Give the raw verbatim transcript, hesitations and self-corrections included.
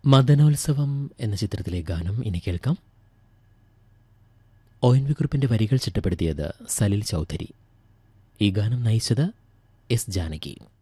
മദനോത്സവം എന്ന ചിത്രത്തിലെ ഗാനം ഇനി കേൾക്കാം. ഒ എൻ വി കുറുപ്പിന്റെ വരികൾ ചിട്ടപ്പെടുത്തിയത് സലിൽ ചൗധരി. ഈ ഗാനം നയിച്ചത് എസ് ജാനകി.